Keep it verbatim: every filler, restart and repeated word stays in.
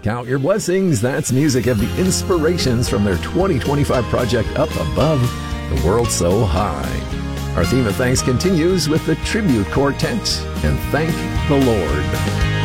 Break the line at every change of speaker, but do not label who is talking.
Count your blessings. That's music of the Inspirations from their twenty twenty-five project Up Above, the World So High. Our theme of thanks continues with the Tribute Quartet and Thank the Lord.